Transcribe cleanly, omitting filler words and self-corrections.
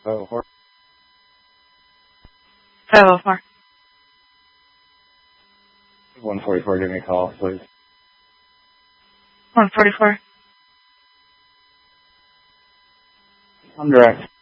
Oh, 504. 144, give me a call, please. 144. I'm direct.